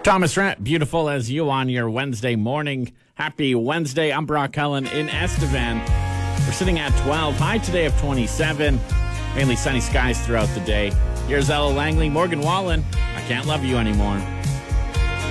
Thomas Rhett, beautiful as you on your Wednesday morning. Happy Wednesday. I'm Brock Cullen in Estevan. We're sitting at 12. High today of 27. Mainly sunny skies throughout the day. Here's Ella Langley, Morgan Wallen. I can't love you anymore.